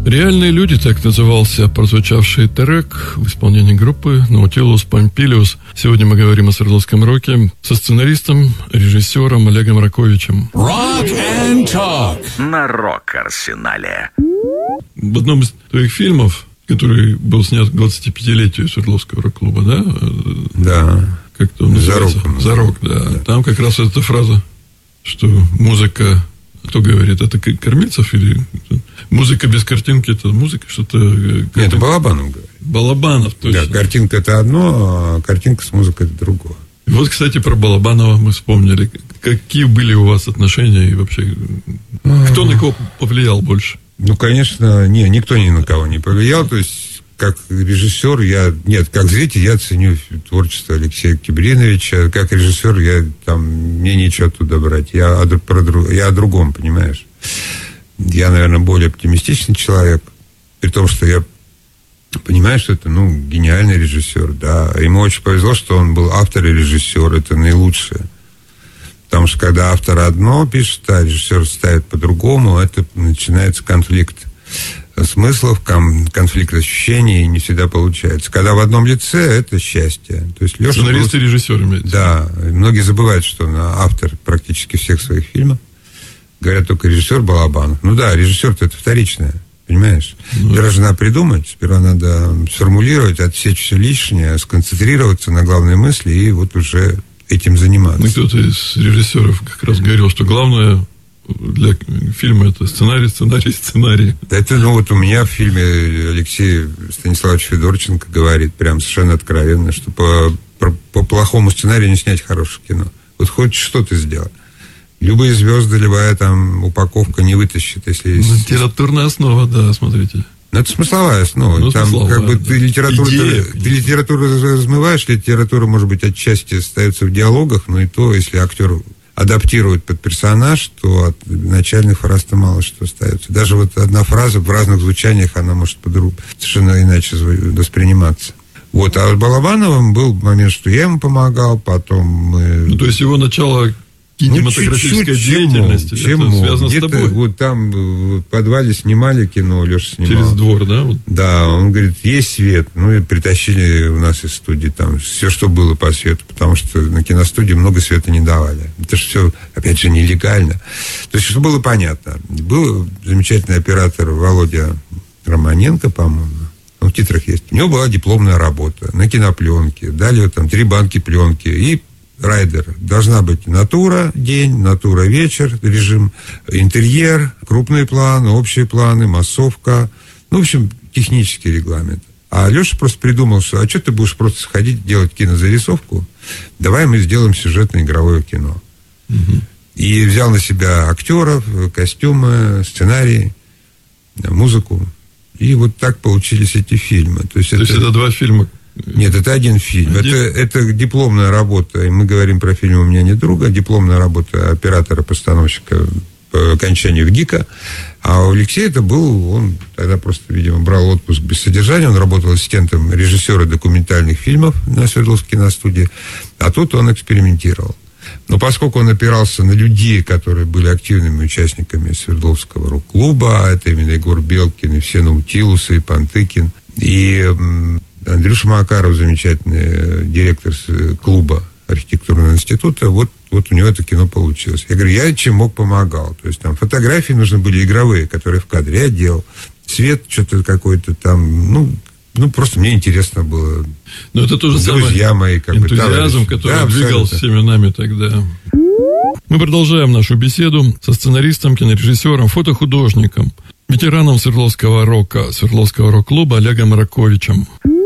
«Реальные люди» — так назывался прозвучавший трек в исполнении группы «Наутилус Помпилиус». Сегодня мы говорим о Свердловском роке со сценаристом, режиссером Олегом Раковичем. Rock and Talk на Рок-Арсенале. В одном из твоих фильмов, который был снят к 25-летию Свердловского рок-клуба, да? Да. Как-то он называется? «За рок», да. Там как раз эта фраза, что музыка... Кто говорит, это Кормильцев или... Музыка без картинки — это музыка, что-то... Нет, это Балабанов говорит. Балабанов, точно. Да, картинка — это одно, а картинка с музыкой — это другое. И вот, кстати, про Балабанова мы вспомнили. Какие были у вас отношения и вообще... Кто на кого повлиял больше? Ну, конечно, никто ни на кого не повлиял. То есть, как режиссер, как зритель, я ценю творчество Алексея Кибриновича. Как режиссер, мне нечего оттуда брать. Я о другом, понимаешь? Я, наверное, более оптимистичный человек. При том, что я понимаю, что это, гениальный режиссер, да. Ему очень повезло, что он был автор и режиссер. Это наилучшее. Потому что, когда автор одно пишет, а режиссер ставит по-другому, это начинается конфликт смыслов, конфликт ощущений, не всегда получается. Когда в одном лице, это счастье. То есть Леша сценарист и режиссер имеется. Да. Многие забывают, что он автор практически всех своих фильмов. Говорят только режиссер Балабанов. Ну да, режиссер-то это вторичное, понимаешь? Сперва же надо придумать, сперва надо сформулировать, отсечь все лишнее, сконцентрироваться на главной мысли и вот уже этим заниматься. Ну, кто-то из режиссеров как раз говорил, что главное для фильма это сценарий. Это, у меня в фильме Алексей Станиславович Федорченко говорит прям совершенно откровенно, что по плохому сценарию не снять хорошее кино. Вот хоть что-то сделать. Любые звезды, любая там упаковка не вытащит, если есть... Литературная основа, да, смотрите. Ну, это смысловая основа. Там смысловая, ты литературу размываешь, литература, может быть, отчасти остается в диалогах, но и то, если актер адаптирует под персонаж, то от начальных фраз-то мало что остается. Даже вот одна фраза в разных звучаниях, она может совершенно иначе восприниматься. Вот, а с Балабановым был момент, что я ему помогал, потом мы... то есть его начало... кинематографической деятельности. Чему? Связано с тобой. Вот там в подвале снимали кино, Леша снимал. Через двор, да? Вот. Да, он говорит, есть свет. И притащили у нас из студии там все, что было по свету, потому что на киностудии много света не давали. Это же все, опять же, нелегально. То есть, что было понятно. Был замечательный оператор Володя Романенко, по-моему. В титрах есть. У него была дипломная работа на кинопленке. Дали там 3 банки пленки и райдер. Должна быть натура день, натура вечер, режим интерьер, крупные планы, общие планы, массовка. В общем, технический регламент. А Леша просто придумал, что что ты будешь просто сходить делать кинозарисовку? Давай мы сделаем сюжетное игровое кино. Угу. И взял на себя актеров, костюмы, сценарий, музыку. И вот так получились эти фильмы. То есть это 2 фильма? Нет, это один фильм. Это дипломная работа. И мы говорим про фильм «У меня нет друга». Дипломная работа оператора-постановщика по окончанию ВГИКа. А у Алексея это был... Он тогда просто, видимо, брал отпуск без содержания. Он работал ассистентом режиссера документальных фильмов на Свердловской киностудии. А тут он экспериментировал. Но поскольку он опирался на людей, которые были активными участниками Свердловского рок-клуба, это именно Егор Белкин, и все Наутилусы, и Пантыкин, и... Андрюша Макаров, замечательный директор клуба архитектурного института, вот у него это кино получилось. Я говорю, я чем мог помогал. То есть там фотографии нужны были игровые, которые в кадре я делал. Цвет что-то какой-то там, просто мне интересно было. Но это тоже друзья мои, энтузиазм, который двигал всеми нами тогда. Мы продолжаем нашу беседу со сценаристом, кинорежиссером, фотохудожником, ветераном Свердловского рока, Свердловского рок-клуба Олегом Раковичем.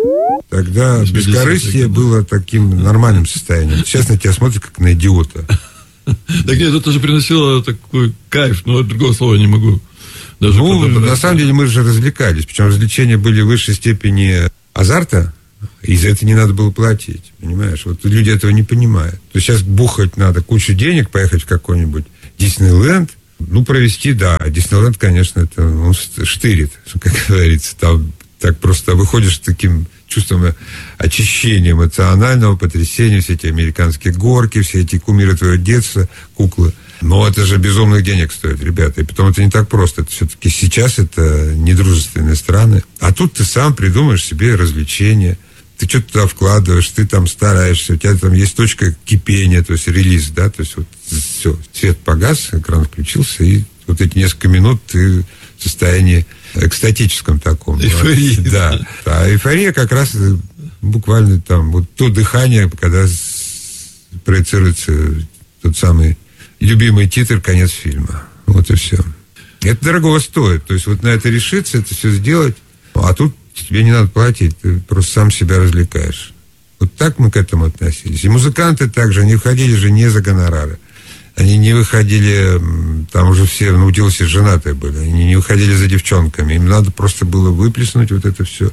Тогда бескорыстие было таким нормальным состоянием. Сейчас на тебя смотрят как на идиота. Так нет, это же приносило такой кайф, но другого слова не могу даже подобрать. На самом деле мы же развлекались. Причем развлечения были в высшей степени азарта, и за это не надо было платить. Понимаешь? Вот люди этого не понимают. То есть сейчас бухать надо кучу денег, поехать в какой-нибудь Диснейленд, провести, да. Диснейленд, конечно, это он штырит, как говорится. Там так просто выходишь с таким чувством очищения эмоционального, потрясения, все эти американские горки, все эти кумиры твоего детства, куклы. Но это же безумных денег стоит, ребята. И потом это не так просто. Это все-таки сейчас это недружественные страны. А тут ты сам придумаешь себе развлечения. Ты что-то туда вкладываешь, ты там стараешься, у тебя там есть точка кипения, то есть релиз, да, то есть вот все, свет погас, экран включился, и вот эти несколько минут ты в состоянии экстатическом таком. Эйфория. Да. А эйфория как раз буквально там вот то дыхание, когда проецируется тот самый любимый титр, конец фильма. Вот и все. Это дорого стоит. То есть вот на это решиться, это все сделать, а тут тебе не надо платить, ты просто сам себя развлекаешь. Вот так мы к этому относились. И музыканты также, они выходили же не за гонорары. Они не выходили, там уже все в Наутилусе женатые были, они не выходили за девчонками. Им надо просто было выплеснуть вот это все.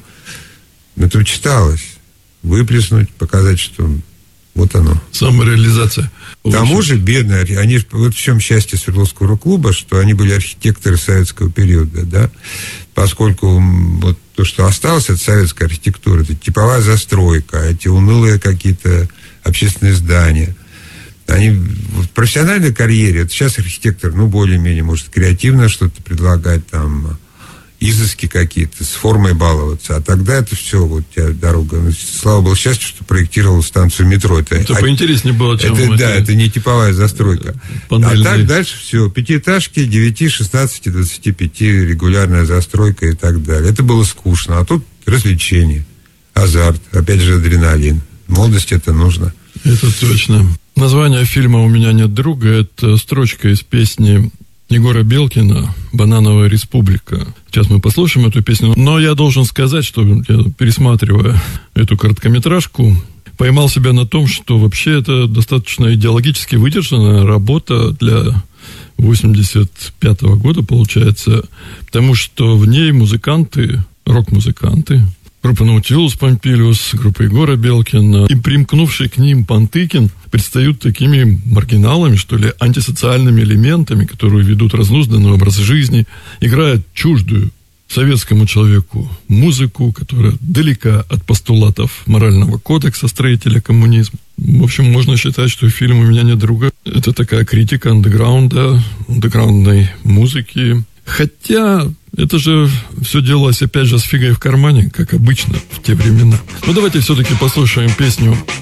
Это читалось. Выплеснуть, показать, что вот оно. Самореализация. К тому же бедные, они, вот в чем счастье Свердловского рок-клуба, что они были архитекторы советского периода, да, поскольку вот то, что осталось от советской архитектуры, это типовая застройка, эти унылые какие-то общественные здания. Они в профессиональной карьере, это сейчас архитектор, ну, более-менее может креативно что-то предлагать, там, изыски какие-то, с формой баловаться. А тогда это все, вот у тебя дорога. Слава богу, счастью, что проектировал станцию метро. Это поинтереснее было, чем... Это не типовая застройка. Панельные. А так дальше все. Пятиэтажки, 9, 16, 25, регулярная застройка и так далее. Это было скучно. А тут развлечение, азарт, опять же, адреналин. Молодость это нужно. Это точно. Название фильма «У меня нет друга» — это строчка из песни Егора Белкина «Банановая республика». Сейчас мы послушаем эту песню. Но я должен сказать, что я, пересматривая эту короткометражку, поймал себя на том, что вообще это достаточно идеологически выдержанная работа для 85-го года, получается, потому что в ней музыканты, рок-музыканты, группа Наутилус Помпилиус, группа Егора Белкина и примкнувший к ним Пантыкин предстают такими маргиналами, что ли, антисоциальными элементами, которые ведут разнузданный образ жизни, играют чуждую советскому человеку музыку, которая далека от постулатов морального кодекса строителя коммунизма. В общем, можно считать, что фильм «У меня нет друга» — это такая критика андеграунда, андеграундной музыки. Хотя это же все делалось, опять же, с фигой в кармане, как обычно в те времена. Но давайте все-таки послушаем песню